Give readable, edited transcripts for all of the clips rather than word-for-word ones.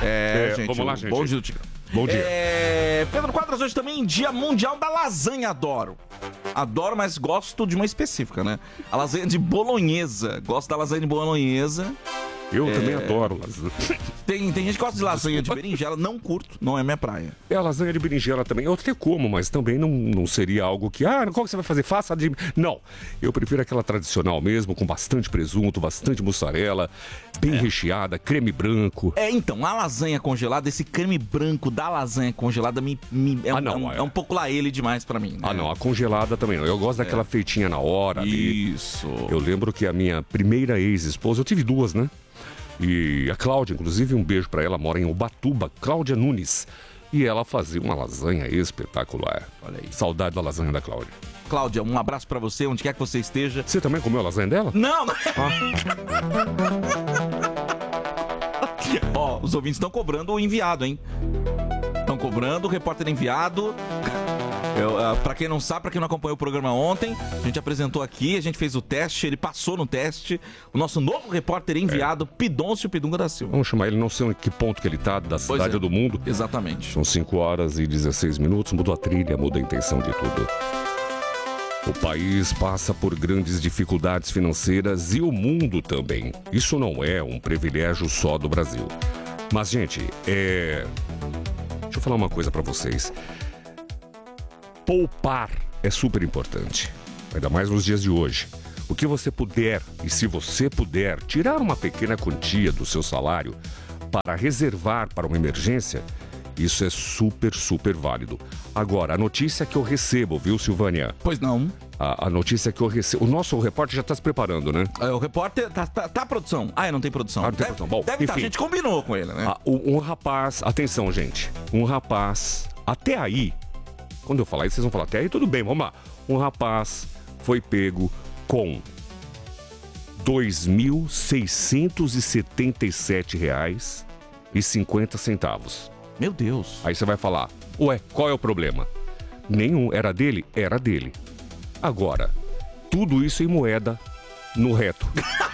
Gente. Vamos lá, gente. Bom dia do Tigrão. Bom dia. Pedro Quadras, hoje também Dia Mundial da Lasanha. Adoro, mas gosto de uma específica, né? A lasanha de bolonhesa. Gosto da lasanha de bolonhesa. Eu também adoro lasanha. Tem gente que gosta de lasanha de berinjela, não curto, não é minha praia. A lasanha de berinjela também, eu até como, mas também não seria algo que, qual que você vai fazer? Faça de... Não, eu prefiro aquela tradicional mesmo, com bastante presunto, bastante mussarela, bem recheada, creme branco. Então, a lasanha congelada, esse creme branco da lasanha congelada é um pouco lá ele demais pra mim, né? Não, a congelada também não. Eu gosto daquela feitinha na hora. Isso. Eu lembro que a minha primeira ex-esposa, eu tive duas, né? E a Cláudia, inclusive, um beijo pra ela, mora em Ubatuba, Cláudia Nunes. E ela fazia uma lasanha espetacular. Olha aí. Saudade da lasanha da Cláudia. Cláudia, um abraço pra você, onde quer que você esteja. Você também comeu a lasanha dela? Não! Os ouvintes estão cobrando o enviado, hein? Estão cobrando o repórter enviado. Pra quem não sabe, pra quem não acompanhou o programa ontem, a gente apresentou aqui, a gente fez o teste, ele passou no teste. O nosso novo repórter enviado, Pidoncio Pidunga da Silva. Vamos chamar ele, não sei em que ponto que ele tá, da cidade ou do mundo. Exatamente. São 5 horas e 16 minutos, mudou a trilha, muda a intenção de tudo. O país passa por grandes dificuldades financeiras e o mundo também. Isso não é um privilégio só do Brasil. Mas, gente, deixa eu falar uma coisa pra vocês. Poupar é super importante, ainda mais nos dias de hoje. O que você puder, e se você puder, tirar uma pequena quantia do seu salário para reservar para uma emergência, isso é super, super válido. Agora, a notícia que eu recebo, viu, Silvânia? Pois não. A notícia que eu recebo... O nosso repórter já está se preparando, né? O repórter... Tá produção. Não tem produção. Não tem produção. Bom, deve estar. A gente combinou com ele, né? Um rapaz... Atenção, gente. Um rapaz... Até aí... Quando eu falar isso, vocês vão falar, até aí tudo bem, vamos lá. Um rapaz foi pego com R$ 2.677,50. Meu Deus. Aí você vai falar, qual é o problema? Nenhum. Era dele? Era dele. Agora, tudo isso em moeda no reto.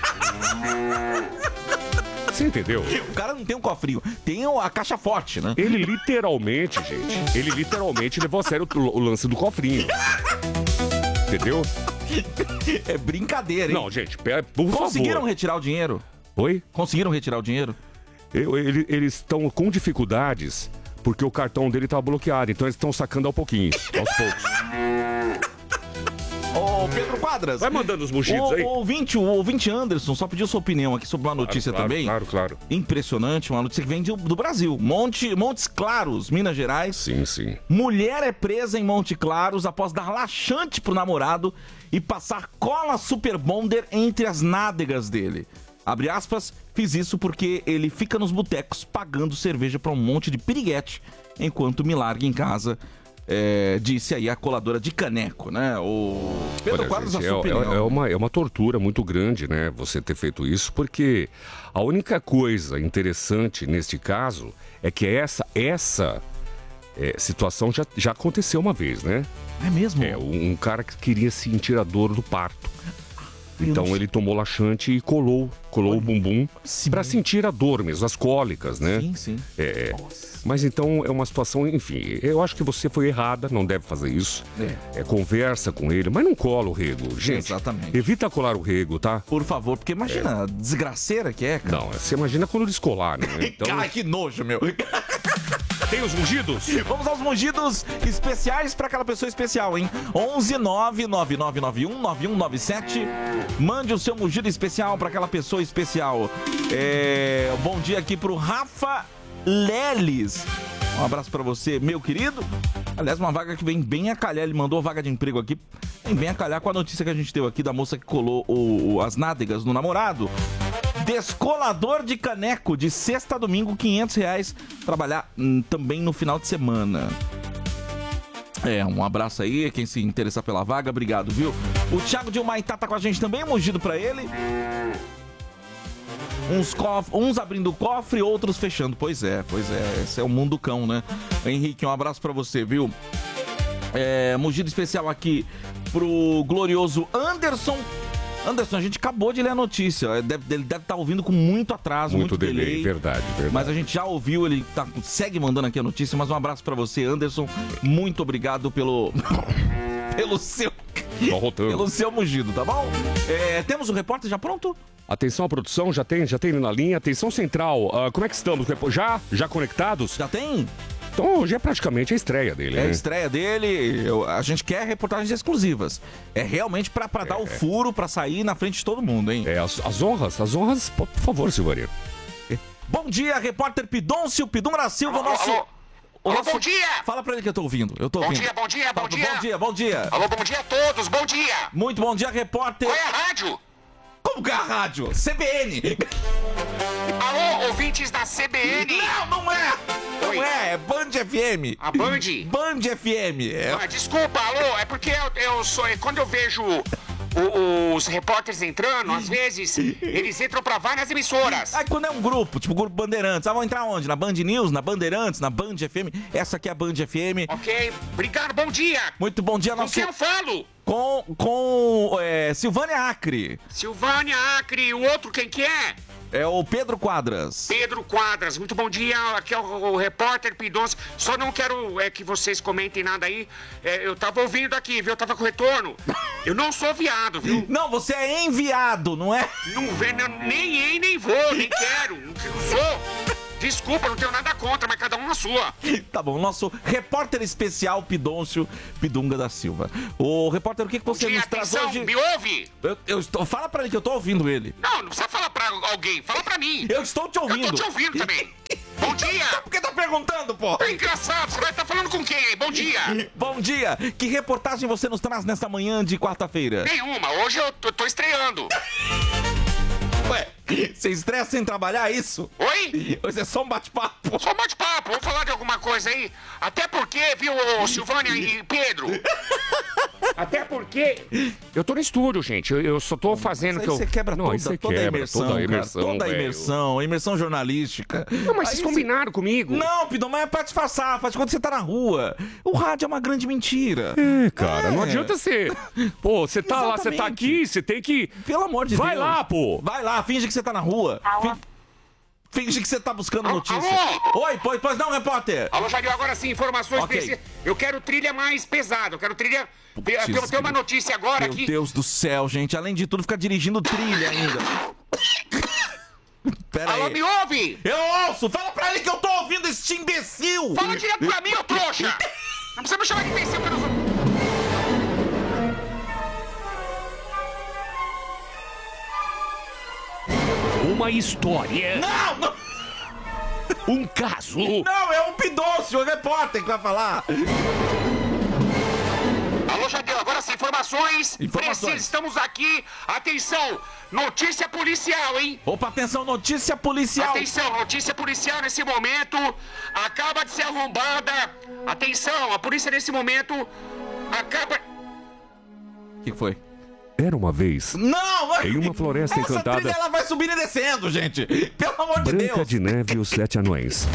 Você entendeu? O cara não tem um cofrinho, tem a caixa forte, né? Ele literalmente, gente, levou a sério o lance do cofrinho. Entendeu? É brincadeira, hein? Não, gente, por favor. Conseguiram retirar o dinheiro? Oi? Conseguiram retirar o dinheiro? Eles estão com dificuldades porque o cartão dele tá bloqueado, então eles estão sacando aos pouquinhos, aos poucos. Ô, Pedro Quadras. Vai mandando os mugidos aí. O ouvinte Anderson só pediu sua opinião aqui sobre uma notícia também. Claro. Impressionante, uma notícia que vem do Brasil. Montes Claros, Minas Gerais. Sim. Mulher é presa em Monte Claros após dar laxante pro namorado e passar cola Super Bonder entre as nádegas dele. Abre aspas, fiz isso porque ele fica nos botecos pagando cerveja pra um monte de piriguete enquanto me larga em casa. Disse aí a coladora de caneco, né? O Pedro Quadros, a sua opinião. É uma tortura muito grande, né? Você ter feito isso, porque a única coisa interessante neste caso é que essa situação já aconteceu uma vez, né? É mesmo? Um cara que queria sentir a dor do parto. Então ele tomou laxante e colou o bumbum para sentir a dor mesmo, as cólicas, né? Sim. Mas então é uma situação, enfim, eu acho que você foi errada, não deve fazer isso. Conversa com ele, mas não cola o rego, gente. Exatamente. Evita colar o rego, tá? Por favor, porque imagina a desgraceira que é, cara. Não, você imagina quando descolar, né? Então... Ai, que nojo, meu. Tem os mugidos? Vamos aos mugidos especiais para aquela pessoa especial, hein? 11-99991-9197. Mande o seu mugido especial para aquela pessoa especial. Bom dia aqui pro Rafa Leles. Um abraço para você, meu querido. Aliás, uma vaga que vem bem a calhar. Ele mandou a vaga de emprego aqui. Vem bem a calhar com a notícia que a gente deu aqui da moça que colou as nádegas no namorado. Descolador de caneco, de sexta a domingo, R$500. Trabalhar também no final de semana. Um abraço aí, quem se interessar pela vaga, obrigado, viu? O Thiago de Humaitá tá com a gente também, mugido pra ele. Uns abrindo o cofre, outros fechando. Pois é, esse é o mundo cão, né? Henrique, um abraço pra você, viu? Mugido especial aqui pro glorioso Anderson Anderson, a gente acabou de ler a notícia. Ele deve estar ouvindo com muito atraso, muito delay. Verdade. Mas a gente já ouviu, ele segue mandando aqui a notícia. Mas um abraço pra você, Anderson. Muito obrigado pelo seu mugido, tá bom? Temos o repórter já pronto? Atenção, produção, já tem ele na linha. Atenção central, como é que estamos? Já conectados? Já tem? Então, hoje é praticamente a estreia dele, É né? a estreia dele. A gente quer reportagens exclusivas. É realmente pra dar o furo, pra sair na frente de todo mundo, hein? As honras, por favor, Silvareiro. Bom dia, repórter Pidoncio, Pidunga da Silva, Alô, bom dia! Fala pra ele que eu tô ouvindo. Bom dia. Bom dia. Alô, bom dia a todos, bom dia! Muito bom dia, repórter. Qual é a rádio? Como que é a rádio? CBN. Alô, ouvintes da CBN? Não é! Não é Band FM. A Band? Band FM. Desculpa, alô, é porque eu sou... Quando eu vejo os repórteres entrando, às vezes, eles entram pra várias emissoras. Aí quando é um grupo, tipo o Grupo Bandeirantes, vão entrar onde? Na Band News, na Bandeirantes, na Band FM. Essa aqui é a Band FM. Ok, obrigado, bom dia. Muito bom dia, Com quem eu falo? Com Silvânia Acre. Silvânia Acre, o outro quem que é? É o Pedro Quadras. Pedro Quadras, muito bom dia, aqui é o repórter Pidoncio. Só não quero que vocês comentem nada aí. Eu tava ouvindo aqui, viu? Eu tava com retorno. Eu não sou viado, viu? Não, você é enviado, não é? Nem vou, nem quero. Não sou. Desculpa, não tenho nada contra, mas cada um na sua. Tá bom, nosso repórter especial Pidoncio Pidunga da Silva. Ô, repórter, o que você nos traz hoje? Me ouve? Fala pra ele que eu tô ouvindo ele. Não precisa falar pra alguém, fala pra mim. Eu estou te ouvindo. Eu tô te ouvindo também. Bom dia. Por que tá perguntando, pô? É engraçado, você vai estar falando com quem aí? Bom dia. Bom dia. Que reportagem você nos traz nesta manhã de quarta-feira? Nenhuma, hoje eu tô estreando. Ué, você estreia sem trabalhar, é isso? Oi? Hoje é só um bate-papo. Só um bate-papo, vamos falar de alguma coisa aí. Até porque, viu, Silvânia e Pedro? Até porque... Eu tô no estúdio, gente, eu só tô fazendo o que eu... Você quebra toda a imersão, imersão jornalística. Não, mas vocês combinaram comigo. Não, Pidão, mas é pra disfarçar, faz de conta que você tá na rua. O rádio é uma grande mentira. Cara, não adianta ser... Pô, você tá lá, você tá aqui, você tem que... Pelo amor de Deus. Vai lá, pô. Vai lá, finge que você tá na rua. Finge que você tá buscando notícia. Alô? Oi, pois não, repórter. Alô, Jadil, agora sim, informações precisas. Eu quero trilha mais pesada, eu quero trilha... Eu tenho uma notícia agora aqui. Meu Deus do céu, gente. Além de tudo, fica dirigindo trilha ainda. Pera aí. Alô, me ouve? Eu ouço. Fala pra ele que eu tô ouvindo esse imbecil. Fala direto pra mim, ô trouxa. Não precisa me chamar de imbecil, que eu não sou... Uma história. Não! Um caso. Não, é um Pidoncio, o repórter que vai falar. Alô, Jadeu, agora sim, informações. Precisas, estamos aqui. Atenção, notícia policial, hein? Opa, atenção, notícia policial. Atenção, notícia policial nesse momento. Acaba de ser arrombada. Atenção, a polícia nesse momento acaba... O que foi? Era uma vez. Não! Em uma floresta encantada. Essa trilha, ela vai subindo e descendo, gente. Pelo amor de Deus. Branca de Neve e os 7 Anões.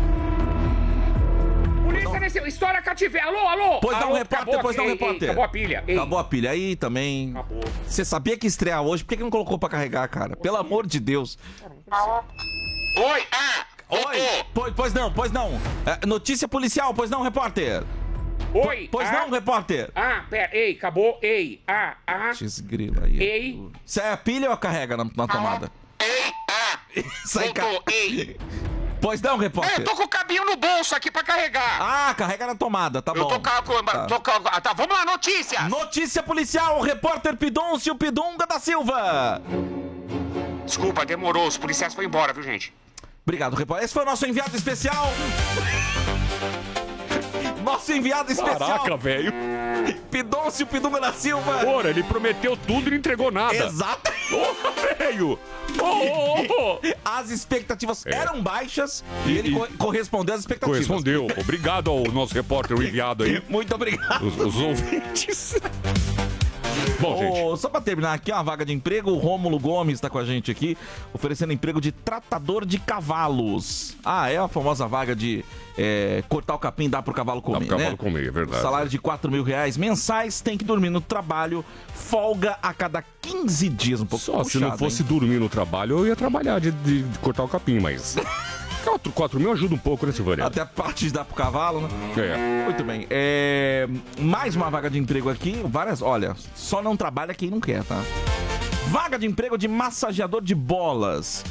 Polícia nesse... História cativeiro. Alô? Pois não, repórter, pois não, repórter. Acabou a pilha. Acabou a pilha. Aí também... Acabou. Você sabia que estrear hoje? Por que não colocou pra carregar, cara? Pelo amor de Deus. Oi, Oi. Pois não. Notícia policial, pois não, repórter. Oi. Pois não, repórter. Pera, acabou, Desgrila aí. Ei. Você é a pilha ou carrega na tomada? Sai, Pois não, repórter. Eu tô com o cabinho no bolso aqui pra carregar. Carrega na tomada, tá bom. Tá, vamos lá, notícias. Notícia policial, o repórter Pidoncio Pidunga da Silva. Desculpa, demorou, os policiais foram embora, viu, gente? Obrigado, repórter. Esse foi o nosso enviado especial. Nosso enviado especial. Caraca, velho. Pidoncio Pidunga da Silva. Porra, ele prometeu tudo e não entregou nada. Exato. Porra, velho. As expectativas eram baixas e ele correspondeu às expectativas. Correspondeu. Obrigado ao nosso repórter enviado aí. Muito obrigado. Os ouvintes. Bom, gente. Só pra terminar aqui, uma vaga de emprego, o Rômulo Gomes tá com a gente aqui, oferecendo emprego de tratador de cavalos. É a famosa vaga de cortar o capim e dar pro cavalo comer, Dá pro cavalo comer, é verdade. Salário de R$4.000 mensais, tem que dormir no trabalho, folga a cada 15 dias, um pouco Só puxado, se não fosse dormir no trabalho, eu ia trabalhar de cortar o capim, mas... 4.000 ajuda um pouco, né, Silvânia? Até a parte de dar pro cavalo, né? Muito bem. Mais uma vaga de emprego aqui. Olha, só não trabalha quem não quer, tá? Vaga de emprego de massageador de bolas.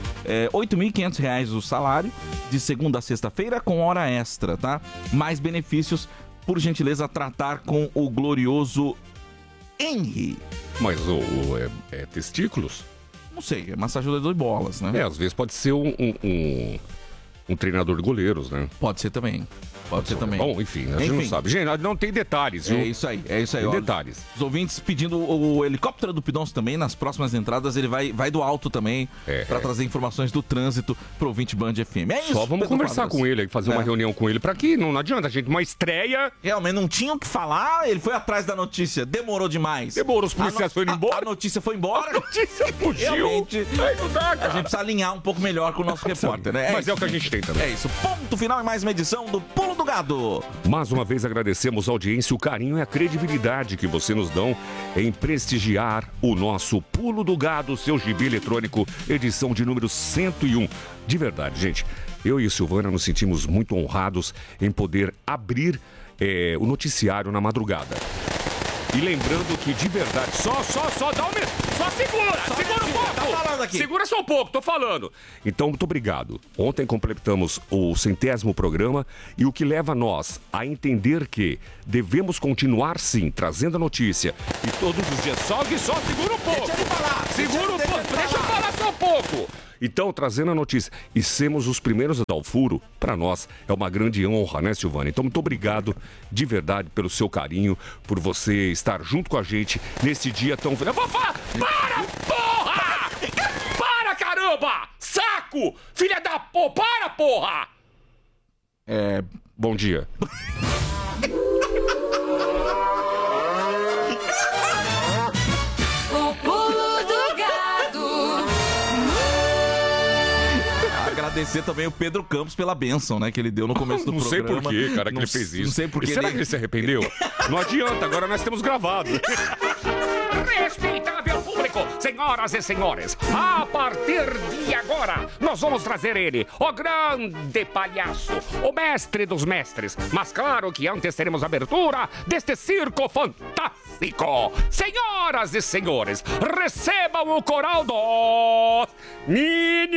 R$8.500 o salário, de segunda a sexta-feira, com hora extra, tá? Mais benefícios, por gentileza, tratar com o glorioso Henry. Mas é testículos? Não sei, é massageador de bolas, né? Às vezes pode ser um treinador de goleiros, né? Pode ser também. Pode ser também. Bom, enfim, a gente não sabe. Gente, não tem detalhes, viu? É isso aí. Tem detalhes. Os ouvintes pedindo o helicóptero do Pidoncio também, nas próximas entradas, ele vai do alto também, pra trazer informações do trânsito pro ouvinte Band FM. É isso, Só vamos conversar com ele, fazer uma reunião com ele, pra que não adianta, gente, uma estreia... Realmente, não tinha o que falar, ele foi atrás da notícia, demorou demais. Os policiais foram embora. A notícia foi embora. A notícia fugiu. Realmente, Aí não dá, cara. a gente precisa alinhar um pouco melhor com o nosso repórter, né? Mas é o que a gente tem também. É isso, ponto final em mais uma edição do Pulo do Gado. Mais uma vez agradecemos a audiência, o carinho e a credibilidade que você nos dão em prestigiar o nosso Pulo do Gado, seu gibi eletrônico, edição de número 101. De verdade, gente, eu e a Silvana nos sentimos muito honrados em poder abrir o noticiário na madrugada. E lembrando que, de verdade, só dá só segura um pouco. Tá falando aqui. Segura só um pouco, tô falando. Então, muito obrigado. Ontem completamos o 100º programa e o que leva nós a entender que devemos continuar, sim, trazendo a notícia. E todos os dias, só segura um pouco. Deixa ele falar. Segura um pouco, deixa eu falar só um pouco. Então, trazendo a notícia e sermos os primeiros a dar o furo, para nós é uma grande honra, né, Silvana? Então, muito obrigado de verdade pelo seu carinho, por você estar junto com a gente nesse dia tão... Para, porra! Para, caramba! Saco! Filha da porra! Para, porra! Bom dia. Agradecer também o Pedro Campos pela bênção, né, que ele deu no começo do programa. Não sei por que, cara, que ele fez isso. Não sei por que. Será que ele se arrependeu? Não adianta, agora nós temos gravado. Respeitável público, senhoras e senhores, a partir de agora, nós vamos trazer ele, o grande palhaço, o mestre dos mestres. Mas claro que antes teremos a abertura deste circo fantástico. Senhoras e senhores, recebam o coral do...